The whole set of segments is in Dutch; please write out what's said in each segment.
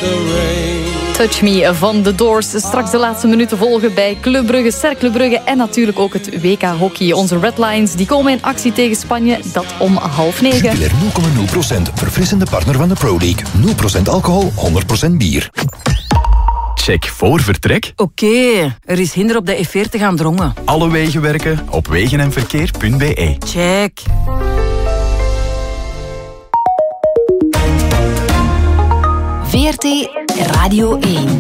the rain. Touch Me van The Doors. Straks de laatste minuten volgen bij Club Brugge, Cercle Brugge en natuurlijk ook het WK Hockey. Onze Red Lions die komen in actie tegen Spanje, dat om 8:30. Jupiler 0,0%, verfrissende partner van de Pro League. 0% alcohol, 100% bier. Check voor vertrek. Oké, er is hinder op de E40 aan Drongen. Alle wegen werken op wegenenverkeer.be. Check. VRT Radio 1.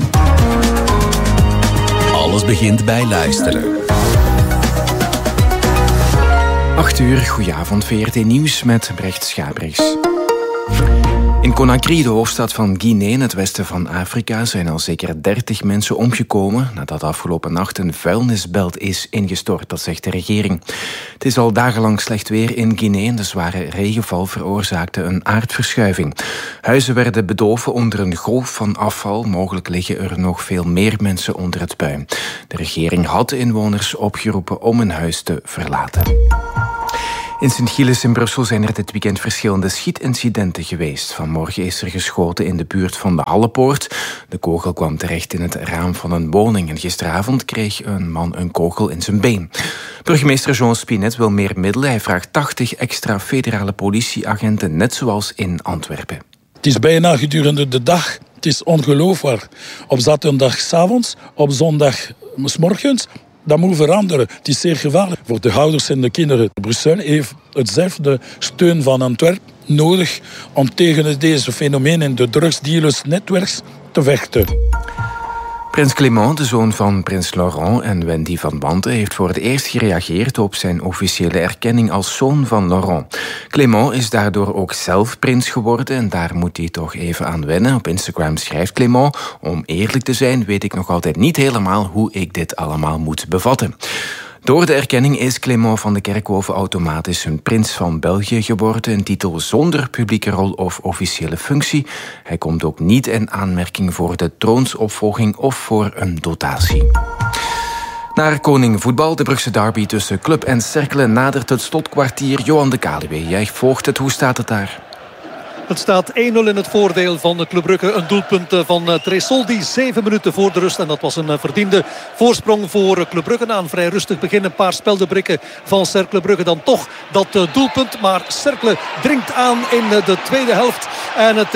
Alles begint bij luisteren. 8:00, goedenavond, VRT Nieuws met Brecht Schabriks. In Conakry, de hoofdstad van Guinea in het westen van Afrika, zijn al zeker 30 mensen omgekomen nadat afgelopen nacht een vuilnisbelt is ingestort, dat zegt de regering. Het is al dagenlang slecht weer in Guinea en de zware regenval veroorzaakte een aardverschuiving. Huizen werden bedolven onder een golf van afval. Mogelijk liggen er nog veel meer mensen onder het puin. De regering had de inwoners opgeroepen om hun huis te verlaten. In Sint-Gilles in Brussel zijn er dit weekend verschillende schietincidenten geweest. Vanmorgen is er geschoten in de buurt van de Hallepoort. De kogel kwam terecht in het raam van een woning. En gisteravond kreeg een man een kogel in zijn been. Burgemeester Jean Spinet wil meer middelen. Hij vraagt 80 extra federale politieagenten, net zoals in Antwerpen. Het is bijna gedurende de dag. Het is ongelooflijk. Op zaterdagavond, op zondag 's morgens. Dat moet veranderen. Het is zeer gevaarlijk voor de ouders en de kinderen. Brussel heeft hetzelfde steun van Antwerpen nodig om tegen deze fenomenen, de drugsdealersnetwerks, te vechten. Prins Clément, de zoon van prins Laurent en Wendy van Wanten, heeft voor het eerst gereageerd op zijn officiële erkenning als zoon van Laurent. Clément is daardoor ook zelf prins geworden en daar moet hij toch even aan wennen. Op Instagram schrijft Clément: om eerlijk te zijn weet ik nog altijd niet helemaal hoe ik dit allemaal moet bevatten. Door de erkenning is Clément van de Kerkhoven automatisch een prins van België geworden, een titel zonder publieke rol of officiële functie. Hij komt ook niet in aanmerking voor de troonsopvolging of voor een dotatie. Naar koning voetbal, de Brugse derby tussen Club en Cercle nadert het slotkwartier. Johan de Kaluwe, jij volgt het, hoe staat het daar? Het staat 1-0 in het voordeel van Club Brugge. Een doelpunt van Tresoldi, 7 minuten voor de rust. En dat was een verdiende voorsprong voor Club Brugge. Na een vrij rustig begin, een paar speldenbrikken van Cercle Brugge. Dan toch dat doelpunt. Maar Cercle dringt aan in de tweede helft. En het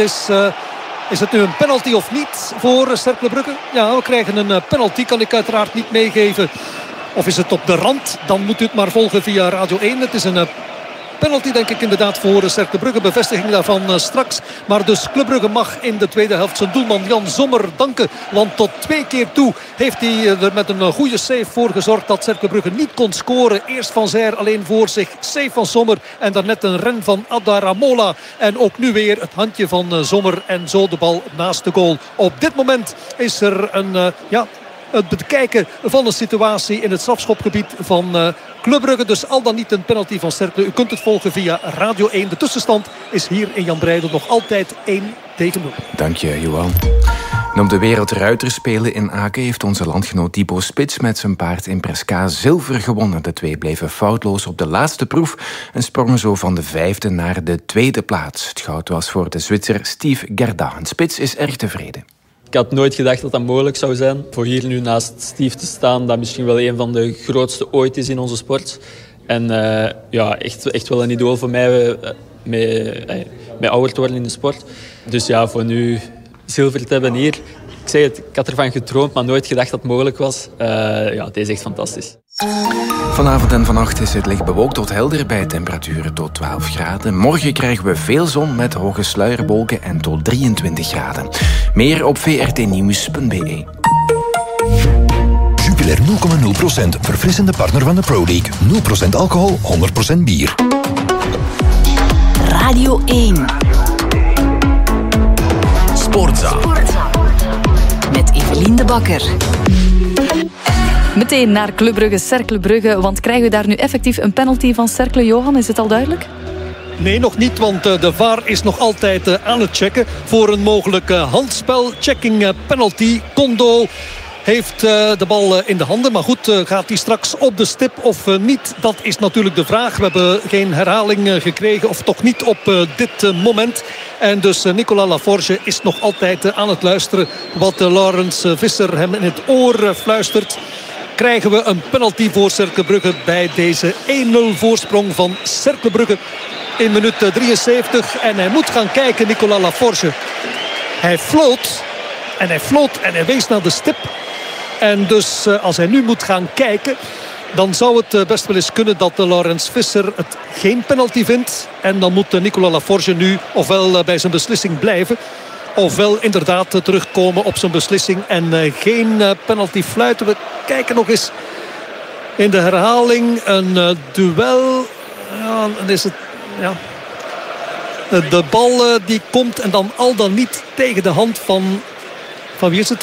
is het nu een penalty of niet voor Cercle Brugge? Ja, we krijgen een penalty. Kan ik uiteraard niet meegeven. Of is het op de rand? Dan moet u het maar volgen via Radio 1. Het is een penalty denk ik inderdaad voor Cercle Brugge. Bevestiging daarvan straks. Maar dus Club Brugge mag in de tweede helft zijn doelman Jan Sommer danken. Want tot 2 keer toe heeft hij er met een goede save voor gezorgd dat Cercle Brugge niet kon scoren. Eerst Van Zijr alleen voor zich. Save van Sommer. En daarnet een ren van Adaramola. En ook nu weer het handje van Sommer. En zo de bal naast de goal. Op dit moment is er het bekijken van de situatie in het strafschopgebied van Club Brugge. Dus al dan niet een penalty van Cercle. U kunt het volgen via Radio 1. De tussenstand is hier in Jan Breidel nog altijd 1-0. Dank je, Johan. En op de Wereldruiterspelen in Aken heeft onze landgenoot Thibaut Spits met zijn paard Impresca zilver gewonnen. De twee bleven foutloos op de laatste proef en sprongen zo van de 5e naar de 2e plaats. Het goud was voor de Zwitser Steve Gerda. En Spits is erg tevreden. Ik had nooit gedacht dat dat mogelijk zou zijn. Voor hier nu naast Steve te staan, dat misschien wel een van de grootste ooit is in onze sport. En echt wel een idool voor mij met ouder te worden in de sport. Dus ja, voor nu zilver te hebben hier. Ik zeg het, ik had ervan gedroomd, maar nooit gedacht dat het mogelijk was. Het is echt fantastisch. Vanavond en vannacht is het licht bewolkt tot helder bij temperaturen tot 12 graden. Morgen krijgen we veel zon met hoge sluierwolken en tot 23 graden. Meer op vrtnieuws.be. Jupiler 0,0%, verfrissende partner van de Pro League. 0% alcohol, 100% bier. Radio 1. Sportza. Met Evelien de Bakker. Meteen naar Club Brugge, Cercle Brugge. Want krijgen we daar nu effectief een penalty van Cercle, Johan? Is het al duidelijk? Nee, nog niet, want de VAR is nog altijd aan het checken voor een mogelijk handspel. Checking penalty. Kondo heeft de bal in de handen. Maar goed, gaat hij straks op de stip of niet? Dat is natuurlijk de vraag. We hebben geen herhaling gekregen, of toch niet op dit moment. En dus Nicolas Laforge is nog altijd aan het luisteren wat Laurens Visser hem in het oor fluistert. Krijgen we een penalty voor Cercle Brugge bij deze 1-0 voorsprong van Cercle Brugge in minuut 73. En hij moet gaan kijken, Nicolas Laforge. Hij floot en hij wees naar de stip. En dus als hij nu moet gaan kijken, dan zou het best wel eens kunnen dat Laurens Visser het geen penalty vindt. En dan moet Nicolas Laforge nu ofwel bij zijn beslissing blijven, ofwel inderdaad terugkomen op zijn beslissing en geen penalty fluiten. We kijken nog eens in de herhaling. Een duel. Ja, dan is het... Ja. De bal die komt en dan al dan niet tegen de hand van wie is het?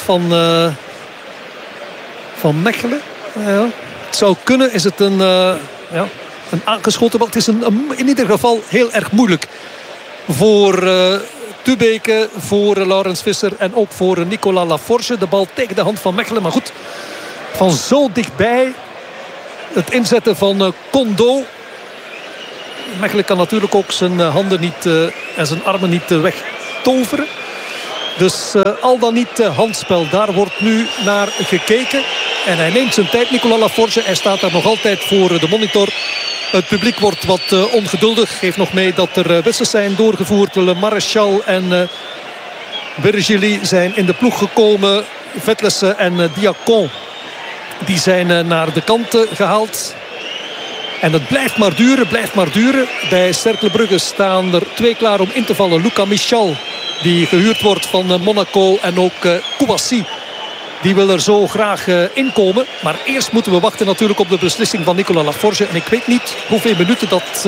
Van Mechelen. Ja. Het zou kunnen. Is het een aangeschoten bal? Het is in ieder geval heel erg moeilijk voor Tubeke, voor Laurens Visser en ook voor Nicolas Laforge. De bal tegen de hand van Mechelen. Maar goed, van zo dichtbij het inzetten van Kondo. Mechelen kan natuurlijk ook zijn handen niet en zijn armen niet wegtoveren. Dus al dan niet handspel. Daar wordt nu naar gekeken. En hij neemt zijn tijd, Nicolas Laforge. Hij staat daar nog altijd voor de monitor. Het publiek wordt wat ongeduldig. Geeft nog mee dat er wissels zijn doorgevoerd. Le Maréchal en Virgili zijn in de ploeg gekomen. Vetlesen en Diacon, die zijn naar de kant gehaald. En het blijft maar duren. Bij Cercle Brugge staan er 2 klaar om in te vallen. Luca Michal, die gehuurd wordt van Monaco. En ook Kouassi, die wil er zo graag inkomen. Maar eerst moeten we wachten natuurlijk op de beslissing van Nicolas Laforge. En ik weet niet hoeveel minuten dat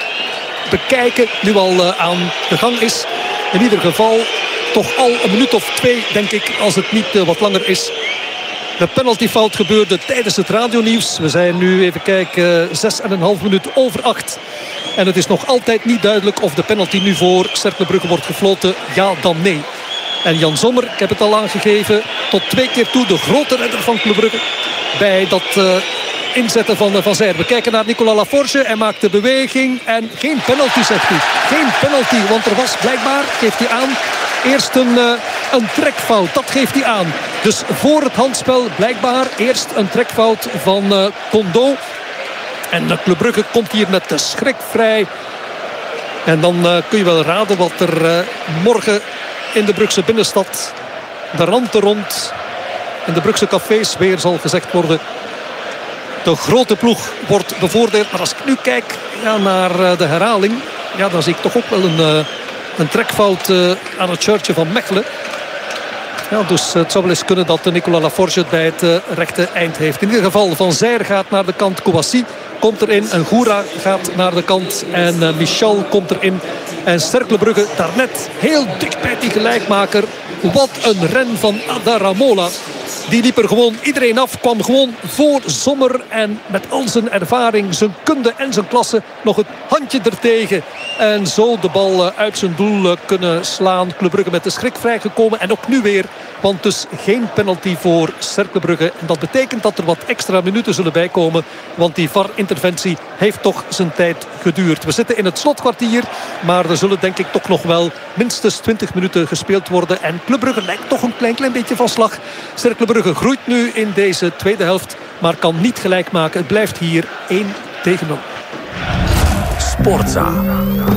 bekijken nu al aan de gang is. In ieder geval toch al een minuut of 2, denk ik, als het niet wat langer is. De penaltyfout gebeurde tijdens het radionieuws. We zijn nu, even kijken, 6,5 minuten over 8. En het is nog altijd niet duidelijk of de penalty nu voor Cercle Brugge wordt gefloten. Ja dan nee. En Jan Sommer, ik heb het al aangegeven, tot 2 keer toe de grote redder van Club Brugge bij dat inzetten van Zijr. We kijken naar Nicolas Laforge. Hij maakt de beweging en geen penalty, zegt hij. Geen penalty, want er was blijkbaar, geeft hij aan, eerst een trekfout. Dat geeft hij aan. Dus voor het handspel blijkbaar eerst een trekfout van Kondo. En Club Brugge komt hier met de schrik vrij. En dan kun je wel raden wat er morgen in de Brugse binnenstad, de rand er rond, in de Brugse cafés weer zal gezegd worden. De grote ploeg wordt bevoordeeld. Maar als ik nu kijk naar de herhaling, dan zie ik toch ook wel een trekfout aan het shirtje van Mechelen. Ja, dus het zou wel eens kunnen dat Nicolas Laforge het bij het rechte eind heeft. In ieder geval, Van Zijr gaat naar de kant. Kouassi komt erin. En Goura gaat naar de kant. En Michal komt erin. En Cercle Brugge daarnet heel dicht bij die gelijkmaker. Wat een ren van Adaramola. Die liep er gewoon iedereen af. Kwam gewoon voor Sommer. En met al zijn ervaring, zijn kunde en zijn klasse nog het handje ertegen. En zo de bal uit zijn doel kunnen slaan. Club Brugge met de schrik vrijgekomen. En ook nu weer. Want dus geen penalty voor Cercle Brugge. En dat betekent dat er wat extra minuten zullen bijkomen. Want die VAR-interventie heeft toch zijn tijd geduurd. We zitten in het slotkwartier. Maar er zullen denk ik toch nog wel minstens 20 minuten gespeeld worden. En Club Brugge lijkt toch een klein beetje van slag. Cercle Brugge groeit nu in deze tweede helft. Maar kan niet gelijk maken. Het blijft hier 1-0. Sportza.